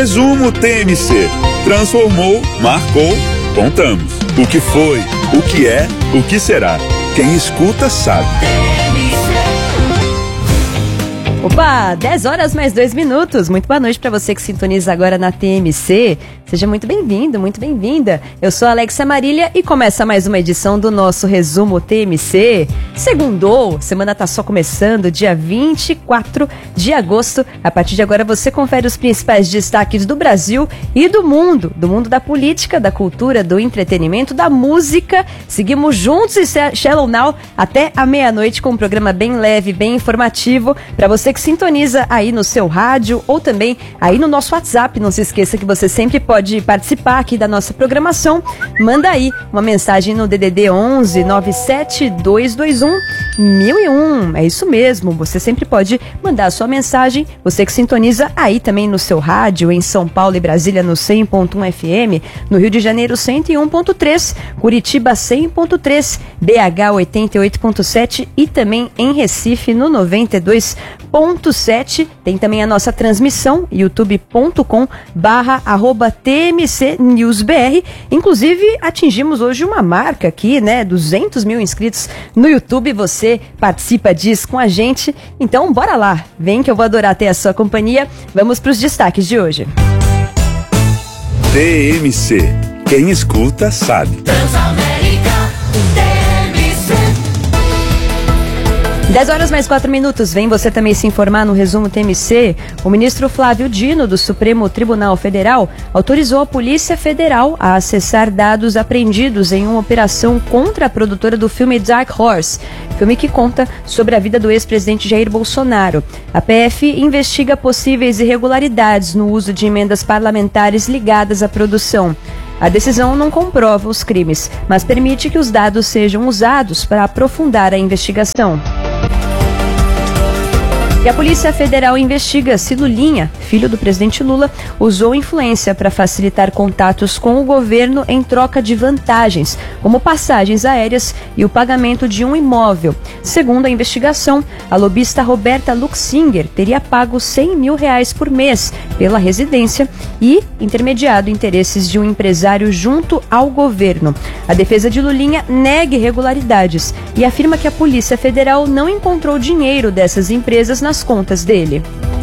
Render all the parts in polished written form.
Resumo TMC. Transformou, marcou, contamos. O que foi, o que é, o que será. Quem escuta sabe. Opa, 10 horas mais 2 minutos. Muito boa noite para você que sintoniza agora na TMC. Seja muito bem-vindo, muito bem-vinda. Eu sou a Alexa Marília e começa mais uma edição do nosso Resumo TMC. Segundou, semana tá só começando, dia 24 de agosto. A partir de agora você confere os principais destaques do Brasil e do mundo da política, da cultura, do entretenimento, da música. Seguimos juntos e Shallow Now até a meia-noite com um programa bem leve, bem informativo para você que sintoniza aí no seu rádio ou também aí no nosso WhatsApp. Não se esqueça que você sempre pode participar aqui da nossa programação. Manda aí uma mensagem no DDD 11 97 221 1001. É isso mesmo, você sempre pode mandar a sua mensagem. Você que sintoniza aí também no seu rádio, em São Paulo e Brasília no 100.1 FM, no Rio de Janeiro 101.3, Curitiba 100.3, BH 88.7 e também em Recife no 92.7. Tem também a nossa transmissão, youtube.com/TMCNewsBR. Inclusive, atingimos hoje uma marca aqui, né? 200 mil inscritos no YouTube. Você participa disso com a gente. Então, bora lá. Vem que eu vou adorar ter a sua companhia. Vamos para os destaques de hoje. TMC. Quem escuta sabe. Transamérica, TMC. 10 horas mais 4 minutos. Vem você também se informar no Resumo TMC. O ministro Flávio Dino, do Supremo Tribunal Federal, autorizou a Polícia Federal a acessar dados apreendidos em uma operação contra a produtora do filme Dark Horse, filme que conta sobre a vida do ex-presidente Jair Bolsonaro. A PF investiga possíveis irregularidades no uso de emendas parlamentares ligadas à produção. A decisão não comprova os crimes, mas permite que os dados sejam usados para aprofundar a investigação. E a Polícia Federal investiga se Lulinha, filho do presidente Lula, usou influência para facilitar contatos com o governo em troca de vantagens, como passagens aéreas e o pagamento de um imóvel. Segundo a investigação, a lobista Roberta Luxinger teria pago R$100 mil por mês pela residência e intermediado interesses de um empresário junto ao governo. A defesa de Lulinha nega irregularidades e afirma que a Polícia Federal não encontrou dinheiro dessas empresas nas contas dele.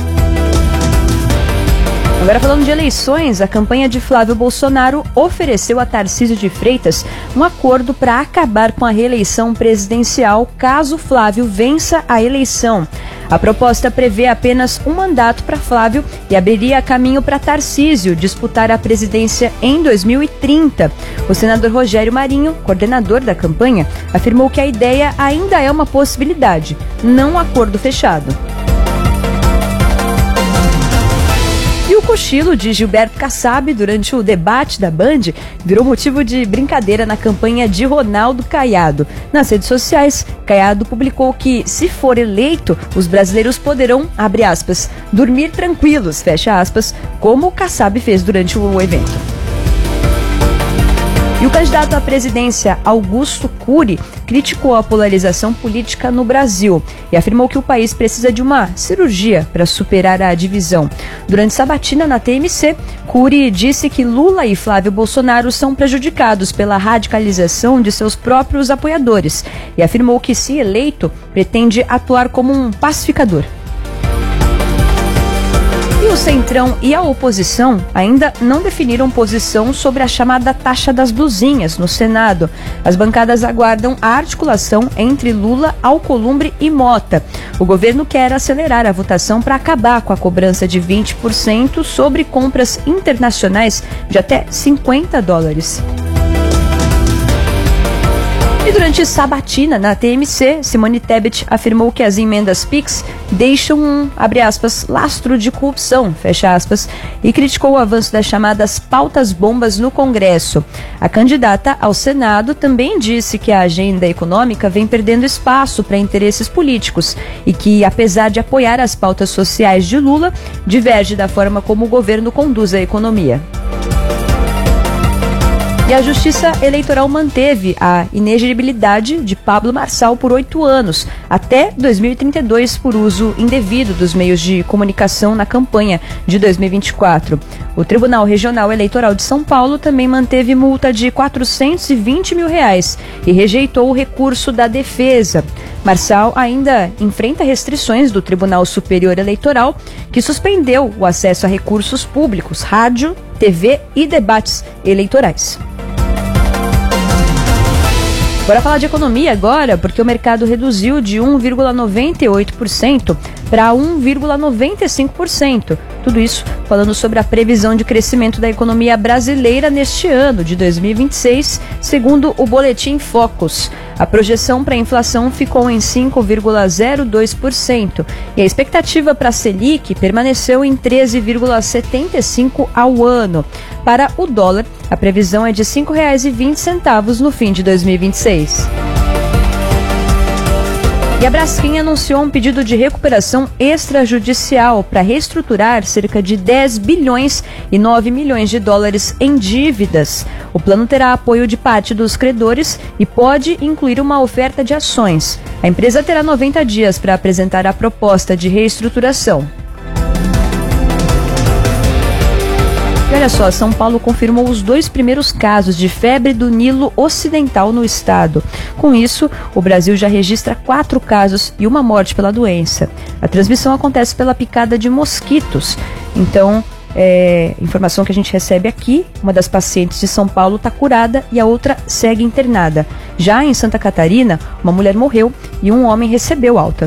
Agora, falando de eleições, a campanha de Flávio Bolsonaro ofereceu a Tarcísio de Freitas um acordo para acabar com a reeleição presidencial caso Flávio vença a eleição. A proposta prevê apenas um mandato para Flávio e abriria caminho para Tarcísio disputar a presidência em 2030. O senador Rogério Marinho, coordenador da campanha, afirmou que a ideia ainda é uma possibilidade, não um acordo fechado. E o cochilo de Gilberto Kassab durante o debate da Band virou motivo de brincadeira na campanha de Ronaldo Caiado. Nas redes sociais, Caiado publicou que, se for eleito, os brasileiros poderão, abre aspas, dormir tranquilos, fecha aspas, como o Kassab fez durante o evento. E o candidato à presidência, Augusto Cury, criticou a polarização política no Brasil e afirmou que o país precisa de uma cirurgia para superar a divisão. Durante sabatina na TMC, Cury disse que Lula e Flávio Bolsonaro são prejudicados pela radicalização de seus próprios apoiadores e afirmou que, se eleito, pretende atuar como um pacificador. E o Centrão e a oposição ainda não definiram posição sobre a chamada taxa das blusinhas no Senado. As bancadas aguardam a articulação entre Lula, Alcolumbre e Mota. O governo quer acelerar a votação para acabar com a cobrança de 20% sobre compras internacionais de até $50. E durante sabatina na TMC, Simone Tebet afirmou que as emendas PIX deixam um, abre aspas, lastro de corrupção, fecha aspas, e criticou o avanço das chamadas pautas bombas no Congresso. A candidata ao Senado também disse que a agenda econômica vem perdendo espaço para interesses políticos e que, apesar de apoiar as pautas sociais de Lula, diverge da forma como o governo conduz a economia. E a Justiça Eleitoral manteve a inegibilidade de Pablo Marçal por 8 anos, até 2032, por uso indevido dos meios de comunicação na campanha de 2024. O Tribunal Regional Eleitoral de São Paulo também manteve multa de R$420 mil e rejeitou o recurso da defesa. Marçal ainda enfrenta restrições do Tribunal Superior Eleitoral, que suspendeu o acesso a recursos públicos, rádio, TV e debates eleitorais. Bora falar de economia agora, porque o mercado reduziu de 1,98% para 1,95%. Tudo isso falando sobre a previsão de crescimento da economia brasileira neste ano de 2026, segundo o Boletim Focus. A projeção para a inflação ficou em 5,02% e a expectativa para a Selic permaneceu em 13,75% ao ano. Para o dólar, a previsão é de R$ 5,20 no fim de 2026. E a Braskem anunciou um pedido de recuperação extrajudicial para reestruturar cerca de 10 bilhões e 9 milhões de dólares em dívidas. O plano terá apoio de parte dos credores e pode incluir uma oferta de ações. A empresa terá 90 dias para apresentar a proposta de reestruturação. E olha só, São Paulo confirmou os 2 primeiros casos de febre do Nilo Ocidental no estado. Com isso, o Brasil já registra 4 casos e 1 morte pela doença. A transmissão acontece pela picada de mosquitos. Então, informação que a gente recebe aqui, uma das pacientes de São Paulo está curada e a outra segue internada. Já em Santa Catarina, uma mulher morreu e um homem recebeu alta.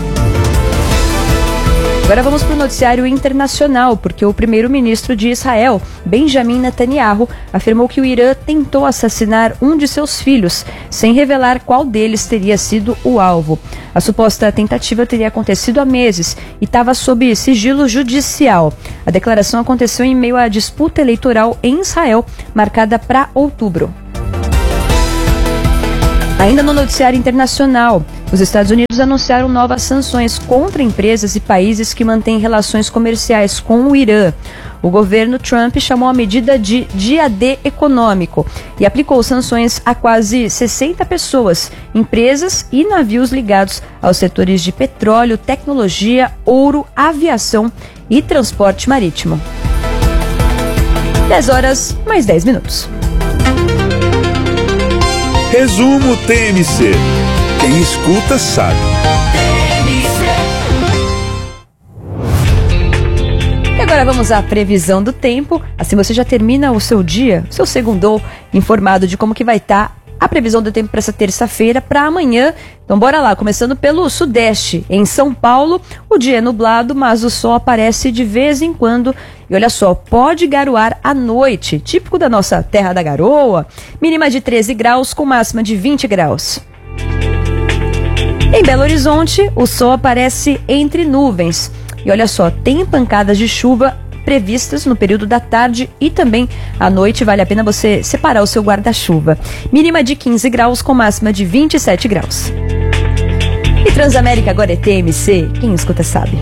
Agora vamos para o noticiário internacional, porque o primeiro-ministro de Israel, Benjamin Netanyahu, afirmou que o Irã tentou assassinar um de seus filhos, sem revelar qual deles teria sido o alvo. A suposta tentativa teria acontecido há meses e estava sob sigilo judicial. A declaração aconteceu em meio à disputa eleitoral em Israel, marcada para outubro. Ainda no noticiário internacional, os Estados Unidos anunciaram novas sanções contra empresas e países que mantêm relações comerciais com o Irã. O governo Trump chamou a medida de dia D econômico e aplicou sanções a quase 60 pessoas, empresas e navios ligados aos setores de petróleo, tecnologia, ouro, aviação e transporte marítimo. 10 horas mais 10 minutos. Resumo TMC. Quem escuta sabe. E agora vamos à previsão do tempo. Assim você já termina o seu dia, o seu segundou, informado de como que vai estar a previsão do tempo para essa terça-feira, para amanhã. Então bora lá, começando pelo sudeste. Em São Paulo, o dia é nublado, mas o sol aparece de vez em quando. E olha só, pode garoar à noite, típico da nossa terra da garoa. Mínima de 13 graus com máxima de 20 graus. Em Belo Horizonte, o sol aparece entre nuvens. E olha só, tem pancadas de chuva previstas no período da tarde e também à noite. Vale a pena você separar o seu guarda-chuva. Mínima de 15 graus com máxima de 27 graus. E Transamérica agora é TMC, quem escuta sabe.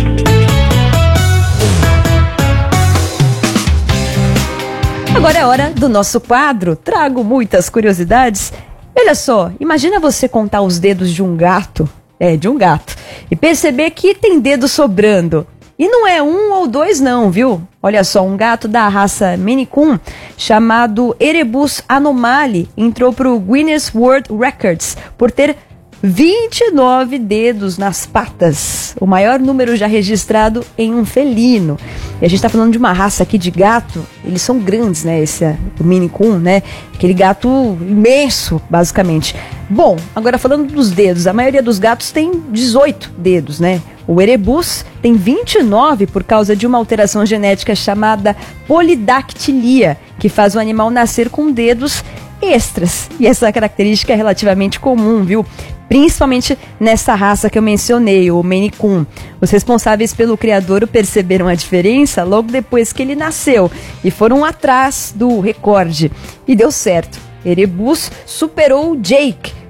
Agora é hora do nosso quadro. Trago muitas curiosidades. Olha só, imagina você contar os dedos de um gato, e perceber que tem dedo sobrando. E não é 1 ou 2 não, viu? Olha só, um gato da raça Maine Coon, chamado Erebus Anomaly, entrou para o Guinness World Records por ter 29 dedos nas patas, o maior número já registrado em um felino. E a gente está falando de uma raça aqui de gato, eles são grandes, né? O Maine Coon, né? Aquele gato imenso, basicamente. Bom, agora falando dos dedos, a maioria dos gatos tem 18 dedos, né? O Erebus tem 29 por causa de uma alteração genética chamada polidactilia, que faz o animal nascer com dedos extras. E essa característica é relativamente comum, viu? Principalmente nessa raça que eu mencionei, o Maine Coon. Os responsáveis pelo criador perceberam a diferença logo depois que ele nasceu e foram atrás do recorde. E deu certo. Erebus superou o Jake,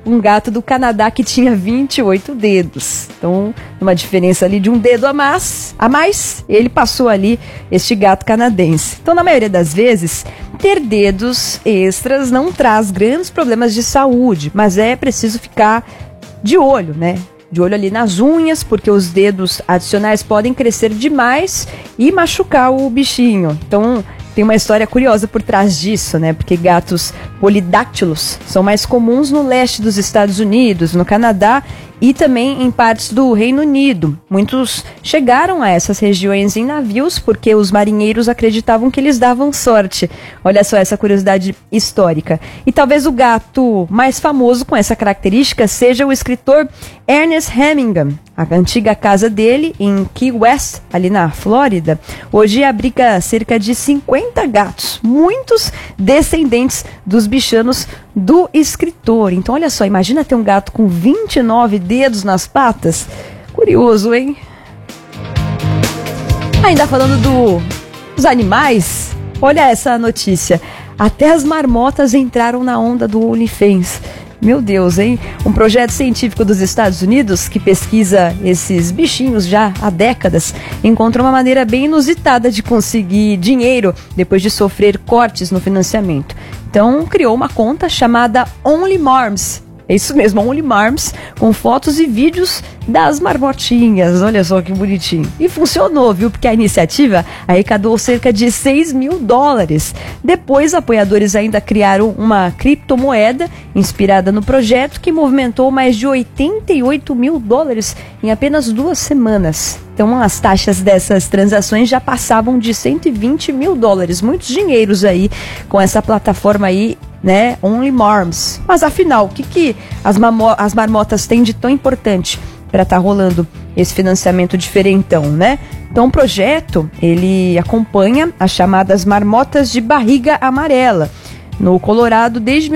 um gato do Canadá que tinha 28 dedos. Então, uma diferença ali de um dedo a mais, ele passou ali este gato canadense. Então, na maioria das vezes, ter dedos extras não traz grandes problemas de saúde, mas é preciso ficar de olho, né? De olho ali nas unhas, porque os dedos adicionais podem crescer demais e machucar o bichinho. Então, tem uma história curiosa por trás disso, né? Porque gatos polidáctilos são mais comuns no leste dos Estados Unidos, no Canadá e também em partes do Reino Unido. Muitos chegaram a essas regiões em navios porque os marinheiros acreditavam que eles davam sorte. Olha só essa curiosidade histórica. E talvez o gato mais famoso com essa característica seja o escritor Ernest Hemingway. A antiga casa dele, em Key West, ali na Flórida, hoje abriga cerca de 50 gatos, muitos descendentes dos bichanos do escritor. Então, olha só, imagina ter um gato com 29 dedos nas patas. Curioso, hein? Ainda falando dos animais, olha essa notícia. Até as marmotas entraram na onda do OnlyFans. Meu Deus, hein? Um projeto científico dos Estados Unidos que pesquisa esses bichinhos já há décadas encontrou uma maneira bem inusitada de conseguir dinheiro depois de sofrer cortes no financiamento. Então, criou uma conta chamada OnlyMarms. É isso mesmo, OnlyMarms, com fotos e vídeos das marmotinhas. Olha só que bonitinho. E funcionou, viu? Porque a iniciativa arrecadou cerca de $6 mil. Depois, apoiadores ainda criaram uma criptomoeda inspirada no projeto que movimentou mais de $88 mil em apenas 2 semanas. Então, as taxas dessas transações já passavam de $120 mil. Muitos dinheiros aí com essa plataforma aí, né, OnlyMarms. Mas afinal, o que as marmotas têm de tão importante para estar rolando esse financiamento diferentão, né? Então o projeto, ele acompanha as chamadas marmotas de barriga amarela no Colorado desde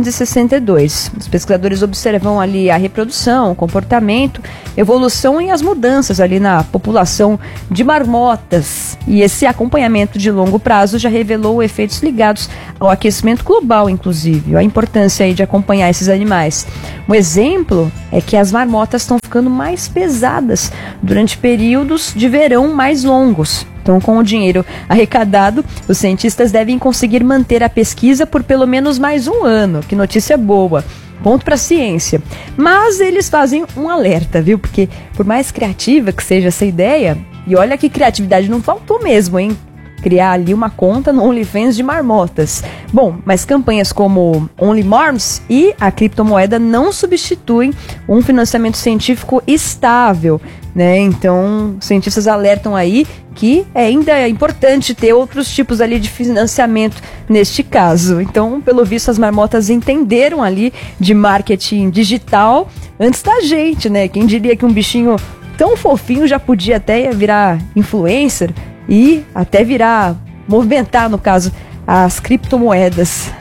1962. Os pesquisadores observam ali a reprodução, o comportamento, evolução e as mudanças ali na população de marmotas. E esse acompanhamento de longo prazo já revelou efeitos ligados ao aquecimento global, inclusive, a importância aí de acompanhar esses animais. Um exemplo é que as marmotas estão ficando mais pesadas durante períodos de verão mais longos. Então, com o dinheiro arrecadado, os cientistas devem conseguir manter a pesquisa por pelo menos mais 1 ano. Que notícia boa. Ponto para a ciência. Mas eles fazem um alerta, viu? Porque por mais criativa que seja essa ideia, e olha que criatividade não faltou mesmo, hein? Criar ali uma conta no OnlyFans de marmotas. Bom, mas campanhas como OnlyMarms e a criptomoeda não substituem um financiamento científico estável, né? Então, cientistas alertam aí que ainda é importante ter outros tipos ali de financiamento neste caso. Então, pelo visto, as marmotas entenderam ali de marketing digital antes da gente, né? Quem diria que um bichinho tão fofinho já podia até virar influencer e até movimentar, no caso, as criptomoedas.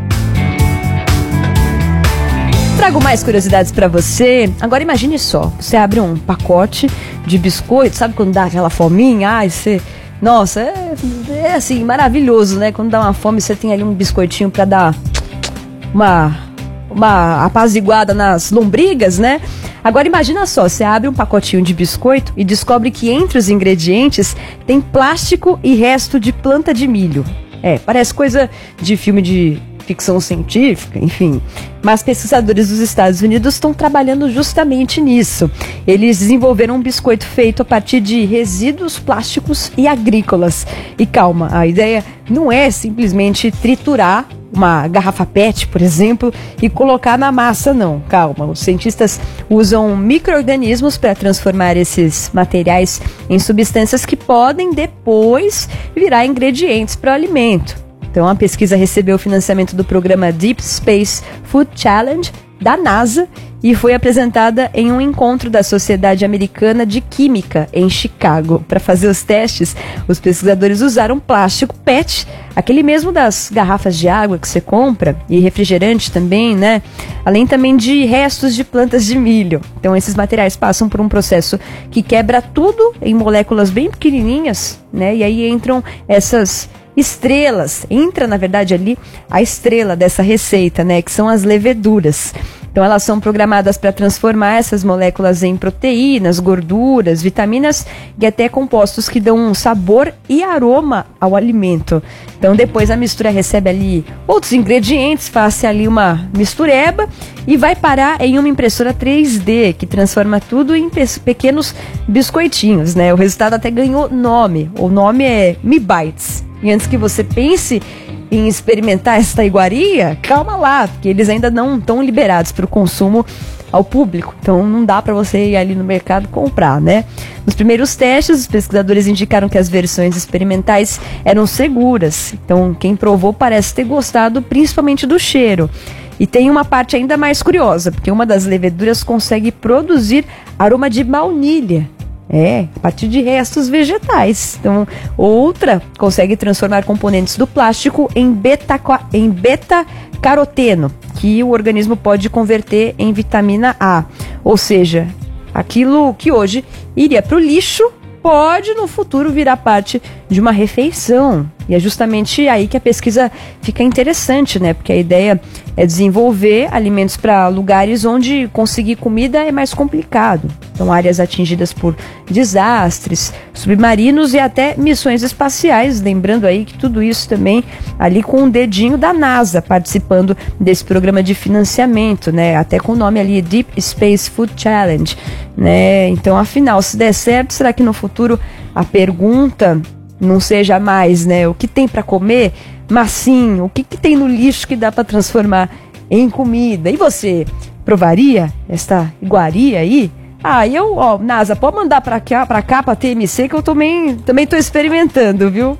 Trago mais curiosidades para você. Agora imagine só, você abre um pacote de biscoito, sabe quando dá aquela fominha? Ai, nossa, é assim, maravilhoso, né? Quando dá uma fome, você tem ali um biscoitinho para dar uma apaziguada nas lombrigas, né? Agora imagina só, você abre um pacotinho de biscoito e descobre que entre os ingredientes tem plástico e resto de planta de milho. Parece coisa de filme de ficção científica, enfim. Mas pesquisadores dos Estados Unidos estão trabalhando justamente nisso. Eles desenvolveram um biscoito feito a partir de resíduos plásticos e agrícolas. E calma, a ideia não é simplesmente triturar uma garrafa PET, por exemplo, e colocar na massa, não. Calma, os cientistas usam micro-organismos para transformar esses materiais em substâncias que podem depois virar ingredientes para o alimento. Então, a pesquisa recebeu o financiamento do programa Deep Space Food Challenge da NASA e foi apresentada em um encontro da Sociedade Americana de Química em Chicago. Para fazer os testes, os pesquisadores usaram plástico PET, aquele mesmo das garrafas de água que você compra, e refrigerante também, né? Além também de restos de plantas de milho. Então, esses materiais passam por um processo que quebra tudo em moléculas bem pequenininhas, né? E aí entram essas estrelas, entra na verdade ali a estrela dessa receita, né, que são as leveduras. Então elas são programadas para transformar essas moléculas em proteínas, gorduras, vitaminas e até compostos que dão um sabor e aroma ao alimento. Então depois a mistura recebe ali outros ingredientes, faz ali uma mistureba e vai parar em uma impressora 3D que transforma tudo em pequenos biscoitinhos, né? O resultado até ganhou nome. O nome é Mi Bites. E antes que você pense em experimentar esta iguaria, calma lá, porque eles ainda não estão liberados para o consumo ao público. Então não dá para você ir ali no mercado comprar, né? Nos primeiros testes, os pesquisadores indicaram que as versões experimentais eram seguras. Então quem provou parece ter gostado principalmente do cheiro. E tem uma parte ainda mais curiosa, porque uma das leveduras consegue produzir aroma de baunilha. A partir de restos vegetais. Então, outra consegue transformar componentes do plástico em beta-caroteno, que o organismo pode converter em vitamina A. Ou seja, aquilo que hoje iria para o lixo pode no futuro virar parte de uma refeição. E é justamente aí que a pesquisa fica interessante, né? Porque a ideia é desenvolver alimentos para lugares onde conseguir comida é mais complicado. Então, áreas atingidas por desastres, submarinos e até missões espaciais. Lembrando aí que tudo isso também ali com o dedinho da NASA participando desse programa de financiamento, né? Até com o nome ali Deep Space Food Challenge, né? Então, afinal, se der certo, será que no futuro a pergunta não seja mais, né, o que tem para comer, mas sim, o que tem no lixo que dá para transformar em comida? E você provaria esta iguaria aí? NASA, pode mandar para cá, para TMC, que eu também tô experimentando, viu?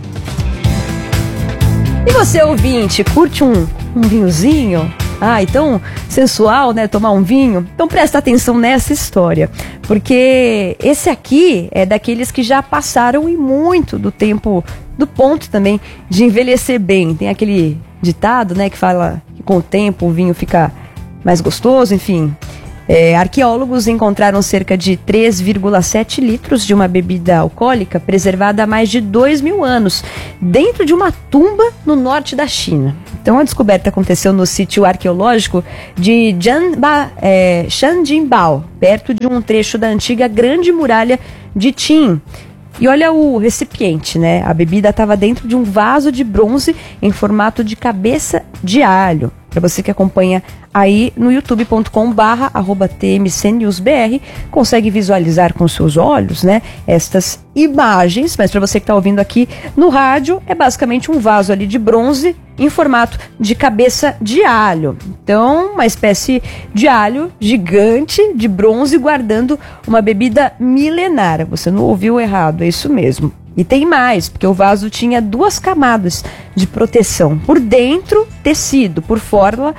E você, ouvinte, curte um vinhozinho? Então sensual, né, tomar um vinho? Então presta atenção nessa história, porque esse aqui é daqueles que já passaram e muito do tempo, do ponto também de envelhecer bem. Tem aquele ditado, né, que fala que com o tempo o vinho fica mais gostoso, enfim. Arqueólogos encontraram cerca de 3,7 litros de uma bebida alcoólica preservada há mais de 2.000 anos, dentro de uma tumba no norte da China. Então a descoberta aconteceu no sítio arqueológico de Shanjinbao, perto de um trecho da antiga Grande Muralha de Qin. E olha o recipiente, né? A bebida estava dentro de um vaso de bronze em formato de cabeça de alho. Para você que acompanha aí no youtube.com/TMCNewsBR, consegue visualizar com seus olhos, né, estas imagens. Mas para você que está ouvindo aqui no rádio, é basicamente um vaso ali de bronze em formato de cabeça de alho. Então, uma espécie de alho gigante de bronze guardando uma bebida milenar. Você não ouviu errado, é isso mesmo. E tem mais, porque o vaso tinha 2 camadas de proteção. Por dentro, tecido, por fora,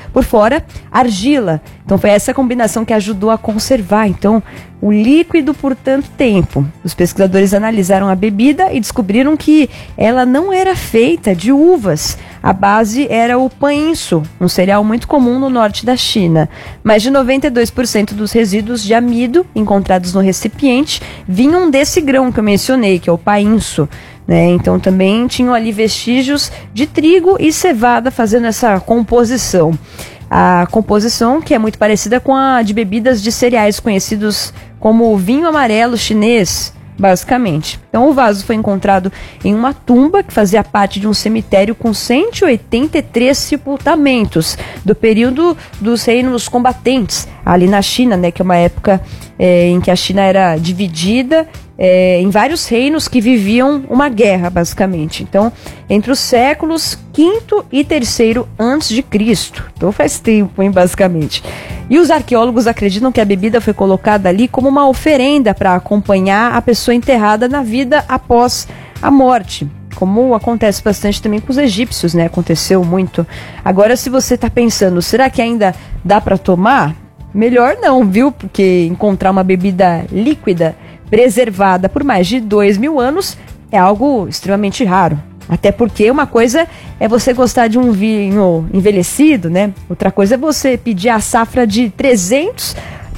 argila. Então foi essa combinação que ajudou a conservar então o líquido por tanto tempo. Os pesquisadores analisaram a bebida e descobriram que ela não era feita de uvas. A base era o painço, um cereal muito comum no norte da China. Mais de 92% dos resíduos de amido encontrados no recipiente vinham desse grão que eu mencionei, que é o painço, né? Então também tinham ali vestígios de trigo e cevada fazendo essa composição. A composição que é muito parecida com a de bebidas de cereais conhecidos como vinho amarelo chinês, basicamente. Então o vaso foi encontrado em uma tumba que fazia parte de um cemitério com 183 sepultamentos do período dos reinos combatentes, ali na China, né, que é uma época em que a China era dividida em vários reinos que viviam uma guerra, basicamente. Então, entre os séculos V e III a.C. Então faz tempo, hein, basicamente. E os arqueólogos acreditam que a bebida foi colocada ali como uma oferenda para acompanhar a pessoa enterrada na vida após a morte, como acontece bastante também com os egípcios, né? Aconteceu muito. Agora, se você está pensando, será que ainda dá para tomar? Melhor não, viu? Porque encontrar uma bebida líquida preservada por mais de 2.000 anos é algo extremamente raro. Até porque uma coisa é você gostar de um vinho envelhecido, né? Outra coisa é você pedir a safra de 300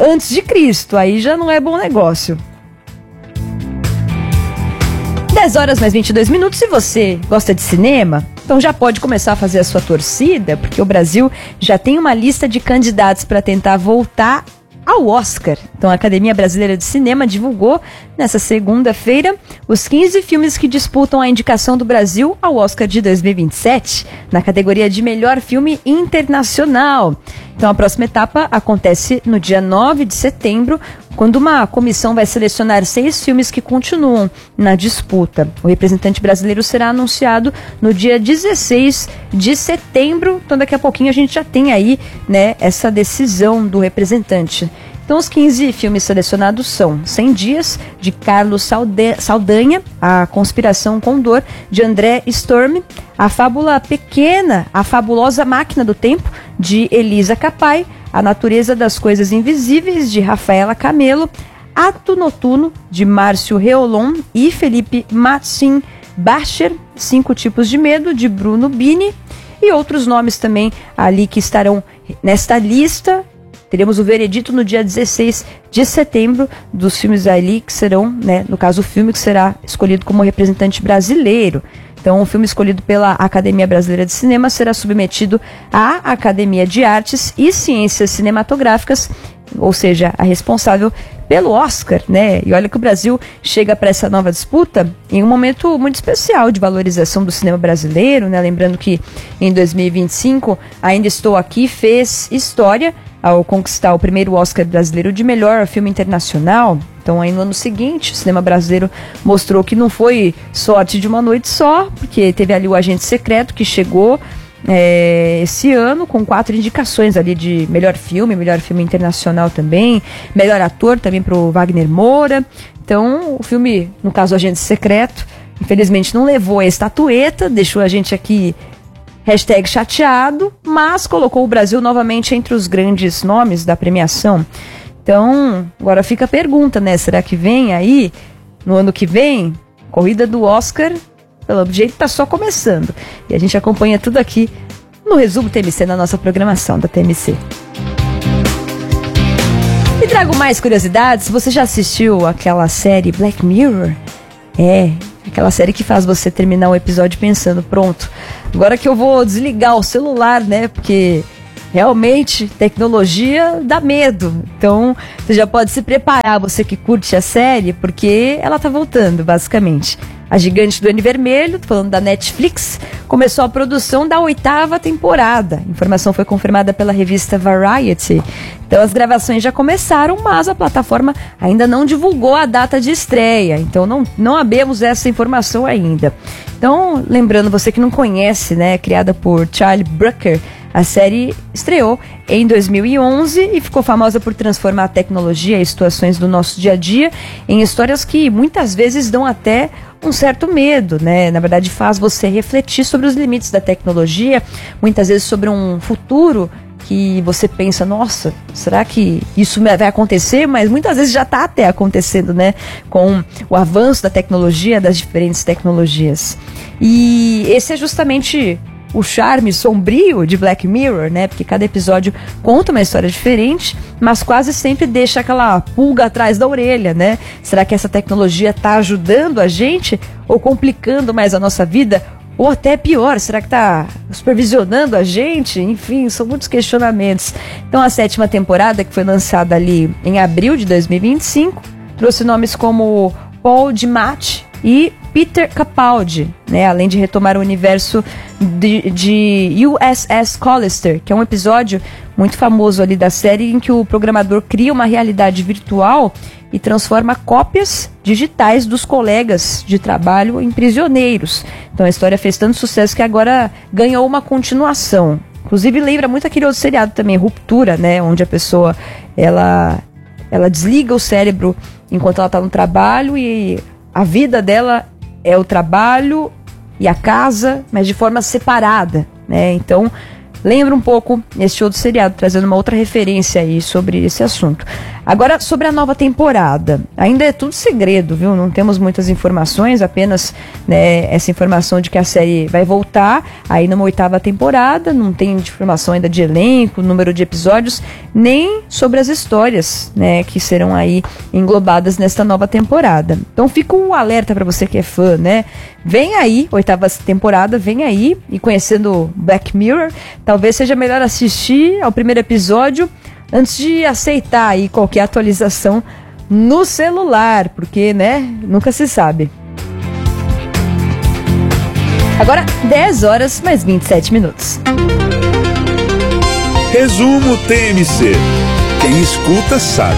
a.C. Aí já não é bom negócio. 10 horas mais 22 minutos. Se você gosta de cinema, Então já pode começar a fazer a sua torcida, porque o Brasil já tem uma lista de candidatos para tentar voltar ao Oscar. Então a Academia Brasileira de Cinema divulgou nessa segunda-feira os 15 filmes que disputam a indicação do Brasil ao Oscar de 2027, na categoria de melhor filme internacional. Então a próxima etapa acontece no dia 9 de setembro, quando uma comissão vai selecionar 6 filmes que continuam na disputa. O representante brasileiro será anunciado no dia 16 de setembro, então daqui a pouquinho a gente já tem aí, né, essa decisão do representante. Então os 15 filmes selecionados são 100 Dias, de Carlos Saldanha, A Conspiração Condor, de André Sturm, A Fábula Pequena, A Fabulosa Máquina do Tempo, de Elisa Capai, A Natureza das Coisas Invisíveis, de Rafaela Camelo, Ato Noturno, de Márcio Reolon e Felipe Matsin Bacher, 5 Tipos de Medo, de Bruno Bini, e outros nomes também ali que estarão nesta lista. Teremos o veredito no dia 16 de setembro dos filmes ali que serão, né, no caso o filme que será escolhido como representante brasileiro. Então o filme escolhido pela Academia Brasileira de Cinema será submetido à Academia de Artes e Ciências Cinematográficas, ou seja, a responsável pelo Oscar, né? E olha que o Brasil chega para essa nova disputa em um momento muito especial de valorização do cinema brasileiro, né? Lembrando que em 2025 Ainda Estou Aqui fez história ao conquistar o primeiro Oscar brasileiro de melhor filme internacional. Então aí no ano seguinte o cinema brasileiro mostrou que não foi sorte de uma noite só, porque teve ali o Agente Secreto que chegou esse ano com 4 indicações ali de melhor filme internacional também, melhor ator também para o Wagner Moura. Então o filme, no caso Agente Secreto, infelizmente não levou a estatueta, deixou a gente aqui #chateado, mas colocou o Brasil novamente entre os grandes nomes da premiação. Então, agora fica a pergunta, né? Será que vem aí, no ano que vem, corrida do Oscar? Pelo jeito tá só começando. E a gente acompanha tudo aqui no Resumo TMC, na nossa programação da TMC. E trago mais curiosidades. Você já assistiu aquela série Black Mirror? Aquela série que faz você terminar o episódio pensando, pronto, agora que eu vou desligar o celular, né? Porque realmente tecnologia dá medo. Então você já pode se preparar, você que curte a série, porque ela tá voltando, basicamente. A Gigante do N Vermelho, tô falando da Netflix, começou a produção da 8ª temporada. A informação foi confirmada pela revista Variety. Então as gravações já começaram, mas a plataforma ainda não divulgou a data de estreia. Então não abemos essa informação ainda. Então, lembrando, você que não conhece, né, criada por Charlie Brooker, a série estreou em 2011 e ficou famosa por transformar a tecnologia e situações do nosso dia a dia em histórias que muitas vezes dão até um certo medo, né? Na verdade, faz você refletir sobre os limites da tecnologia, muitas vezes sobre um futuro que você pensa, nossa, será que isso vai acontecer? Mas muitas vezes já está até acontecendo, né? Com o avanço da tecnologia, das diferentes tecnologias. E esse é justamente o charme sombrio de Black Mirror, né? Porque cada episódio conta uma história diferente, mas quase sempre deixa aquela pulga atrás da orelha, né? Será que essa tecnologia está ajudando a gente ou complicando mais a nossa vida? Ou até pior, será que está supervisionando a gente? Enfim, são muitos questionamentos. Então a 7ª temporada, que foi lançada ali em abril de 2025, trouxe nomes como Paul Giamatti e Peter Capaldi, né? Além de retomar o universo de USS Callister, que é um episódio muito famoso ali da série em que o programador cria uma realidade virtual e transforma cópias digitais dos colegas de trabalho em prisioneiros. Então a história fez tanto sucesso que agora ganhou uma continuação. Inclusive lembra muito aquele outro seriado também, Ruptura, né? Onde a pessoa ela desliga o cérebro enquanto ela está no trabalho e a vida dela é o trabalho e a casa, mas de forma separada, né? Então, lembra um pouco este outro seriado, trazendo uma outra referência aí sobre esse assunto. Agora, sobre a nova temporada, ainda é tudo segredo, viu? Não temos muitas informações, apenas, né, essa informação de que a série vai voltar aí numa 8ª temporada, não tem informação ainda de elenco, número de episódios, nem sobre as histórias, né, que serão aí englobadas nesta nova temporada. Então fica um alerta para você que é fã, né? Vem aí, 8ª temporada, vem aí, e conhecendo Black Mirror, talvez seja melhor assistir ao primeiro episódio antes de aceitar aí qualquer atualização no celular, porque, né, nunca se sabe. Agora, 10 horas mais 27 minutos. Resumo TMC. Quem escuta sabe.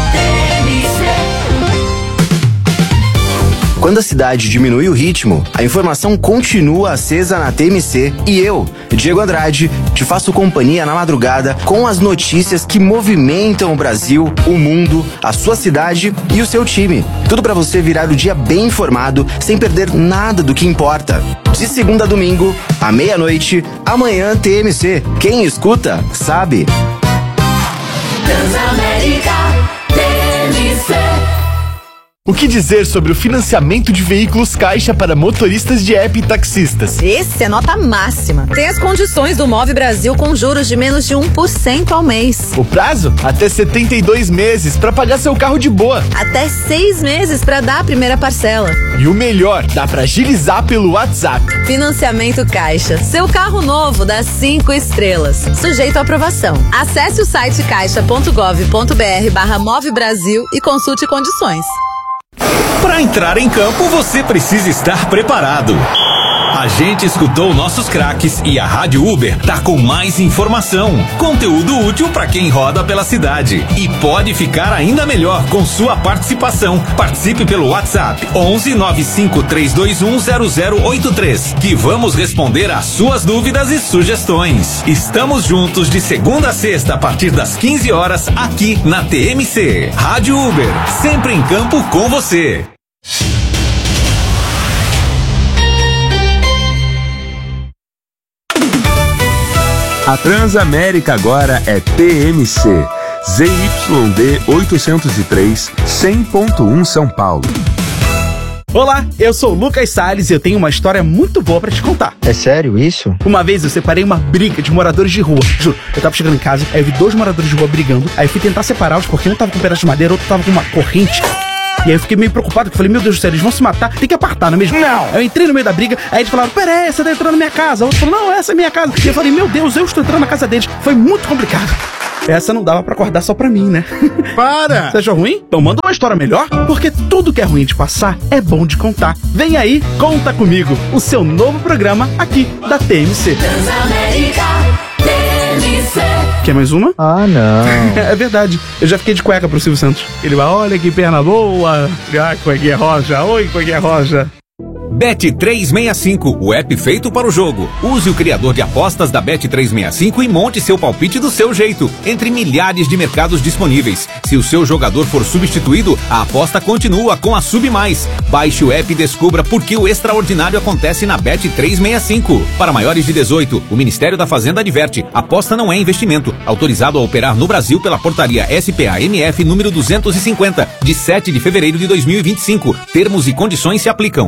Quando a cidade diminui o ritmo, a informação continua acesa na TMC e eu, Diego Andrade, te faço companhia na madrugada com as notícias que movimentam o Brasil, o mundo, a sua cidade e o seu time. Tudo pra você virar o dia bem informado, sem perder nada do que importa. De segunda a domingo, à meia-noite, amanhã TMC. Quem escuta, sabe. Transamérica TMC. O que dizer sobre o financiamento de veículos Caixa para motoristas de app e taxistas? Esse é nota máxima. Tem as condições do Move Brasil com juros de menos de 1% ao mês. O prazo? Até 72 meses para pagar seu carro de boa. Até 6 meses para dar a primeira parcela. E o melhor, dá para agilizar pelo WhatsApp. Financiamento Caixa. Seu carro novo dá 5 estrelas. Sujeito à aprovação. Acesse o site caixa.gov.br/Move Brasil e consulte condições. Para entrar em campo, você precisa estar preparado. A gente escutou nossos craques e a Rádio Uber tá com mais informação, conteúdo útil para quem roda pela cidade. E pode ficar ainda melhor com sua participação. Participe pelo WhatsApp 11 95 321 0083, que vamos responder às suas dúvidas e sugestões. Estamos juntos de segunda a sexta a partir das 15 horas aqui na TMC. Rádio Uber, sempre em campo com você. A Transamérica agora é TMC. ZYD 803, 100.1 São Paulo. Olá, eu sou o Lucas Salles e eu tenho uma história muito boa pra te contar. É sério isso? Uma vez eu separei uma briga de moradores de rua. Juro, eu tava chegando em casa, aí eu vi 2 moradores de rua brigando, aí eu fui tentar separá-los porque um tava com um pedaço de madeira, outro tava com uma corrente. E aí eu fiquei meio preocupado, porque eu falei, meu Deus do céu, eles vão se matar, tem que apartar, não é mesmo? Não! Aí eu entrei no meio da briga, aí eles falaram, pera aí, você tá entrando na minha casa. O outro falou, não, essa é minha casa. E eu falei, meu Deus, eu estou entrando na casa deles. Foi muito complicado. Essa não dava pra acordar só pra mim, né? Para! Você achou ruim? Então manda uma história melhor, porque tudo que é ruim de passar é bom de contar. Vem aí, Conta Comigo, o seu novo programa aqui da TMC. Transamérica TMC. Quer mais uma? Ah, não. É verdade, eu já fiquei de cueca pro Silvio Santos. Ele vai, olha que perna boa. Ah, cuequinha roja, oi, cuequinha roja. Bet365, o app feito para o jogo. Use o criador de apostas da Bet365 e monte seu palpite do seu jeito, entre milhares de mercados disponíveis. Se o seu jogador for substituído, a aposta continua com a Sub+. Baixe o app e descubra por que o extraordinário acontece na Bet365. Para maiores de 18, o Ministério da Fazenda adverte: aposta não é investimento. Autorizado a operar no Brasil pela portaria SPA-MF número 250, de 7 de fevereiro de 2025. Termos e condições se aplicam.